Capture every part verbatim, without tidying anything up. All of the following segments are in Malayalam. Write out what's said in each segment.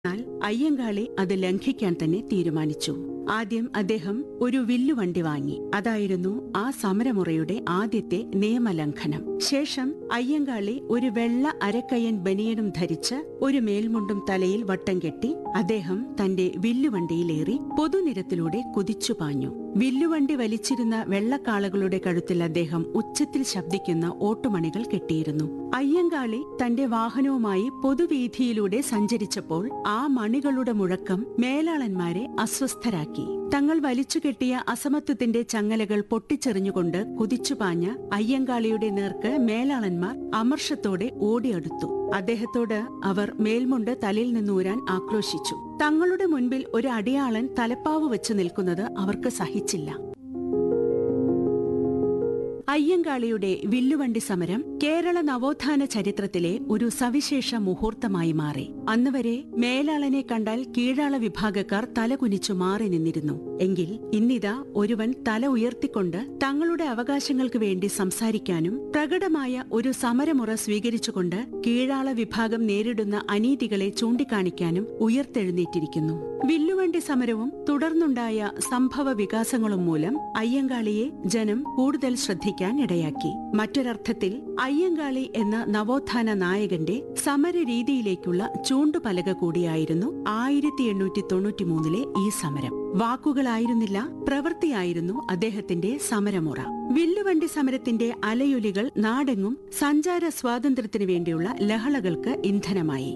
എന്നാൽ അയ്യങ്കാളി അത് ലംഘിക്കാൻ തന്നെ തീരുമാനിച്ചു. ആദ്യം അദ്ദേഹം ഒരു വില്ലുവണ്ടി വാങ്ങി. അതായിരുന്നു ആ സമരമുറയുടെ ആദ്യത്തെ നിയമലംഘനം. ശേഷം അയ്യങ്കാളി ഒരു വെള്ള അരക്കയ്യൻ ബനിയനും ധരിച്ച് ഒരു മേൽമുണ്ടും തലയിൽ വട്ടം കെട്ടി അദ്ദേഹം തന്റെ വില്ലുവണ്ടിയിലേറി പൊതുനിരത്തിലൂടെ കുതിച്ചു പാഞ്ഞു. വില്ലുവണ്ടി വലിച്ചിരുന്ന വെള്ളക്കാളകളുടെ കഴുത്തിൽ അദ്ദേഹം ഉച്ചത്തിൽ ശബ്ദിക്കുന്ന ഓട്ടുമണികൾ കെട്ടിയിരുന്നു. അയ്യങ്കാളി തന്റെ വാഹനവുമായി പൊതുവീഥിയിലൂടെ സഞ്ചരിച്ചപ്പോൾ ആ മണികളുടെ മുഴക്കം മേലാളന്മാരെ അസ്വസ്ഥരാക്കി. തങ്ങൾ വലിച്ചുകെട്ടിയ അസമത്വത്തിന്റെ ചങ്ങലകൾ പൊട്ടിച്ചെറിഞ്ഞുകൊണ്ട് കുതിച്ചുപാഞ്ഞ അയ്യങ്കാളിയുടെ നേർക്ക് മേലാളന്മാർ അമർഷത്തോടെ ഓടിയടുത്തു. അദ്ദേഹത്തോട് അവർ മേൽമുണ്ട് തലയിൽ നിന്നൂരാൻ ആക്രോശിച്ചു. തങ്ങളുടെ മുൻപിൽ ഒരു അടിയാളൻ തലപ്പാവ് വെച്ച് നിൽക്കുന്നത് അവർക്ക് സഹിച്ചില്ല. അയ്യങ്കാളിയുടെ വില്ലുവണ്ടി സമരം കേരള നവോത്ഥാന ചരിത്രത്തിലെ ഒരു സവിശേഷ മുഹൂർത്തമായി മാറി. അന്നുവരെ മേലാളനെ കണ്ടാൽ കീഴാള വിഭാഗക്കാർ തലകുനിച്ചു മാറി നിന്നിരുന്നു. എങ്കിൽ ഇന്നിതാ ഒരുവൻ തല ഉയർത്തിക്കൊണ്ട് തങ്ങളുടെ അവകാശങ്ങൾക്ക് വേണ്ടി സംസാരിക്കാനും പ്രകടമായ ഒരു സമരമുറ സ്വീകരിച്ചുകൊണ്ട് കീഴാള വിഭാഗം നേരിടുന്ന അനീതികളെ ചൂണ്ടിക്കാണിക്കാനും ഉയർത്തെഴുന്നേറ്റിരിക്കുന്നു. വില്ലുവണ്ടി സമരവും തുടർന്നുണ്ടായ സംഭവ വികാസങ്ങളും മൂലം അയ്യങ്കാളിയെ ജനം കൂടുതൽ ശ്രദ്ധിക്കാൻ ഇടയാക്കി. മറ്റൊരർത്ഥത്തിൽ അയ്യങ്കാളി എന്ന നവോത്ഥാന നായകന്റെ സമരരീതിയിലേക്കുള്ള ചൂണ്ടുപലക കൂടിയായിരുന്നു ആയിരത്തി എണ്ണൂറ്റി തൊണ്ണൂറ്റി മൂന്നിലെ ഈ സമരം. വാക്കുകളായിരുന്നില്ല, പ്രവൃത്തിയായിരുന്നു അദ്ദേഹത്തിന്റെ സമരമുറ. വില്ലുവണ്ടി സമരത്തിന്റെ അലയൊലികൾ നാടെങ്ങും സഞ്ചാര സ്വാതന്ത്ര്യത്തിനു വേണ്ടിയുള്ള ലഹളകൾക്ക് ഇന്ധനമായി.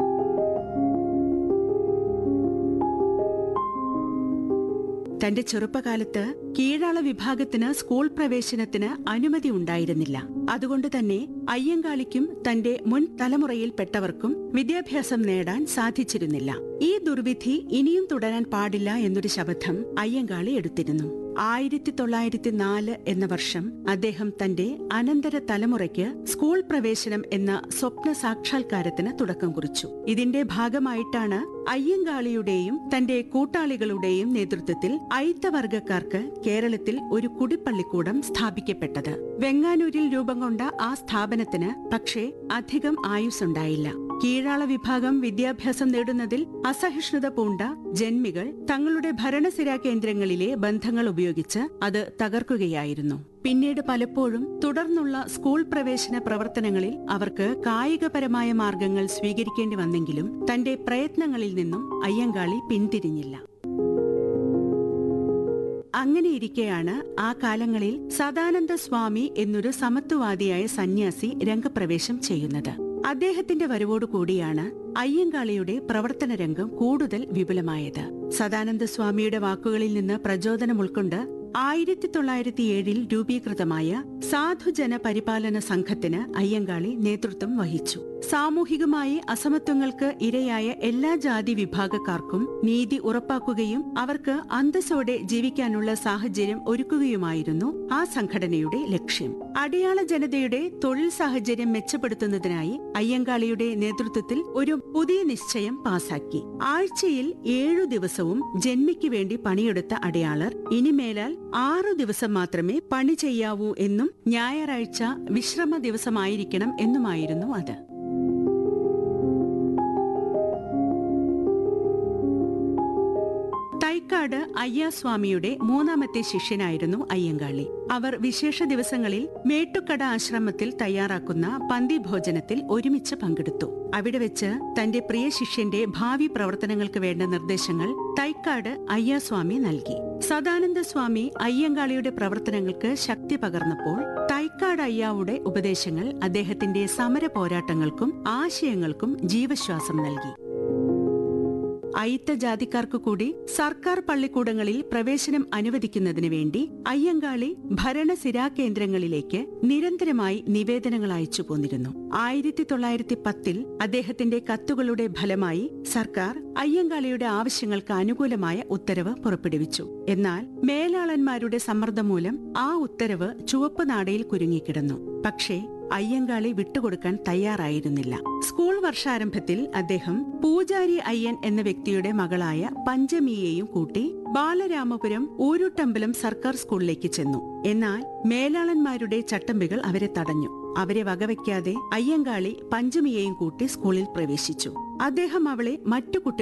തന്റെ ചെറുപ്പകാലത്ത് കീഴാള വിഭാഗത്തിന് സ്കൂൾ പ്രവേശനത്തിന് അനുമതി ഉണ്ടായിരുന്നില്ല. അതുകൊണ്ട് തന്നെ അയ്യങ്കാളിക്കും തന്റെ മുൻ തലമുറയിൽപ്പെട്ടവർക്കും വിദ്യാഭ്യാസം നേടാൻ സാധിച്ചിരുന്നില്ല. ഈ ദുർവിധി ഇനിയും തുടരാൻ പാടില്ല എന്നൊരു ശപഥം അയ്യങ്കാളി എടുത്തിരുന്നു. ആയിരത്തി തൊള്ളായിരത്തി നാല് എന്ന വർഷം അദ്ദേഹം തന്റെ അനന്തര തലമുറയ്ക്ക് സ്കൂൾ പ്രവേശനം എന്ന സ്വപ്ന സാക്ഷാത്കാരത്തിന് തുടക്കം കുറിച്ചു. ഇതിന്റെ ഭാഗമായിട്ടാണ് അയ്യങ്കാളിയുടെയും തന്റെ കൂട്ടാളികളുടെയും നേതൃത്വത്തിൽ അയിത്തവർഗക്കാർക്ക് കേരളത്തിൽ ഒരു കുടിപ്പള്ളിക്കൂടം സ്ഥാപിക്കപ്പെട്ടത്. വെങ്ങാനൂരിൽ രൂപം കൊണ്ട ആ സ്ഥാപനത്തിന് പക്ഷേ അധികം ആയുസ്സുണ്ടായില്ല. കീഴാള വിഭാഗം വിദ്യാഭ്യാസം നേടുന്നതിൽ അസഹിഷ്ണുത പൂണ്ട ജന്മികൾ തങ്ങളുടെ ഭരണസിരാ കേന്ദ്രങ്ങളിലെ ബന്ധങ്ങൾ ഉപയോഗിച്ച് അത് തകർക്കുകയായിരുന്നു. പിന്നീട് പലപ്പോഴും തുടർന്നുള്ള സ്കൂൾ പ്രവേശന പ്രവർത്തനങ്ങളിൽ അവർക്ക് കായികപരമായ മാർഗങ്ങൾ സ്വീകരിക്കേണ്ടി വന്നെങ്കിലും തന്റെ പ്രയത്നങ്ങളിൽ നിന്നും അയ്യങ്കാളി പിന്തിരിഞ്ഞില്ല. അങ്ങനെയിരിക്കെയാണ് ആ കാലങ്ങളിൽ സദാനന്ദ സ്വാമി എന്നൊരു സമത്വവാദിയായ സന്യാസി രംഗപ്രവേശം ചെയ്യുന്നത്. അദ്ദേഹത്തിന്റെ വരവോടുകൂടിയാണ് അയ്യങ്കാളിയുടെ പ്രവർത്തന രംഗം കൂടുതൽ വിപുലമായത്. സദാനന്ദ സ്വാമിയുടെ വാക്കുകളിൽ നിന്ന് പ്രചോദനം ഉൾക്കൊണ്ട് ആയിരത്തി തൊള്ളായിരത്തി ഏഴിൽ രൂപീകൃതമായ സാധുജന പരിപാലന സംഘത്തിന് അയ്യങ്കാളി നേതൃത്വം വഹിച്ചു. സാമൂഹികമായി അസമത്വങ്ങൾക്ക് ഇരയായ എല്ലാ ജാതി വിഭാഗക്കാർക്കും നീതി ഉറപ്പാക്കുകയും അവർക്ക് അന്തസ്സോടെ ജീവിക്കാനുള്ള സാഹചര്യം ഒരുക്കുകയുമായിരുന്നു ആ സംഘടനയുടെ ലക്ഷ്യം. അടിയാള ജനതയുടെ തൊഴിൽ സാഹചര്യം മെച്ചപ്പെടുത്തുന്നതിനായി അയ്യങ്കാളിയുടെ നേതൃത്വത്തിൽ ഒരു പുതിയ നിശ്ചയം പാസാക്കി. ആഴ്ചയിൽ ഏഴു ദിവസവും ജന്മിക്ക് വേണ്ടി പണിയെടുത്ത അടിയാളർ ഇനിമേലാൽ ആറു ദിവസം മാത്രമേ പണി ചെയ്യാവൂ എന്നും ഞായറാഴ്ച വിശ്രമ ദിവസമായിരിക്കണം എന്നുമായിരുന്നു അത്. തൈക്കാട് അയ്യാസ്വാമിയുടെ മൂന്നാമത്തെ ശിഷ്യനായിരുന്നു അയ്യങ്കാളി. അവർ വിശേഷ ദിവസങ്ങളിൽ മേട്ടുക്കട ആശ്രമത്തിൽ തയ്യാറാക്കുന്ന പന്തിഭോജനത്തിൽ ഒരുമിച്ച് പങ്കെടുത്തു. അവിടെ വെച്ച് തന്റെ പ്രിയ ശിഷ്യന്റെ ഭാവി പ്രവർത്തനങ്ങൾക്ക് വേണ്ട നിർദ്ദേശങ്ങൾ തൈക്കാട് അയ്യാസ്വാമി നൽകി. സദാനന്ദ സ്വാമി അയ്യങ്കാളിയുടെ പ്രവർത്തനങ്ങൾക്ക് ശക്തി പകർന്നപ്പോൾ തൈക്കാട് അയ്യാവുടെ ഉപദേശങ്ങൾ അദ്ദേഹത്തിന്റെ സമര പോരാട്ടങ്ങൾക്കും ആശയങ്ങൾക്കും ജീവശ്വാസം നൽകി. അയിത്ത ജാതിക്കാർക്കു കൂടി സർക്കാർ പള്ളിക്കൂടങ്ങളിൽ പ്രവേശനം അനുവദിക്കുന്നതിനു വേണ്ടി അയ്യങ്കാളി ഭരണസിരാ കേന്ദ്രങ്ങളിലേക്ക് നിരന്തരമായി നിവേദനങ്ങൾ അയച്ചു പോന്നിരുന്നു. ആയിരത്തി തൊള്ളായിരത്തി പത്തിൽ അദ്ദേഹത്തിന്റെ കത്തുകളുടെ ഫലമായി സർക്കാർ അയ്യങ്കാളിയുടെ ആവശ്യങ്ങൾക്ക് അനുകൂലമായ ഉത്തരവ് പുറപ്പെടുവിച്ചു. എന്നാൽ മേലാളന്മാരുടെ സമ്മർദ്ദം മൂലം ആ ഉത്തരവ് ചുവപ്പ് നാടയിൽ കുരുങ്ങിക്കിടന്നു. പക്ഷേ അയ്യങ്കാളി വിട്ടുകൊടുക്കാൻ തയ്യാറായിരുന്നില്ല. സ്കൂൾ വർഷാരംഭത്തിൽ അദ്ദേഹം പൂജാരി അയ്യൻ എന്ന വ്യക്തിയുടെ മകളായ പഞ്ചമിയെയും കൂട്ടി ബാലരാമപുരം ഊരുട്ടമ്പലം സർക്കാർ സ്കൂളിലേക്ക് ചെന്നു. എന്നാൽ മേലാളന്മാരുടെ ചട്ടമ്പികൾ അവരെ തടഞ്ഞു. അവരെ വകവയ്ക്കാതെ അയ്യങ്കാളി പഞ്ചമിയെയും കൂട്ടി സ്കൂളിൽ പ്രവേശിച്ചു. അദ്ദേഹം അവളെ മറ്റു കുട്ടികൾ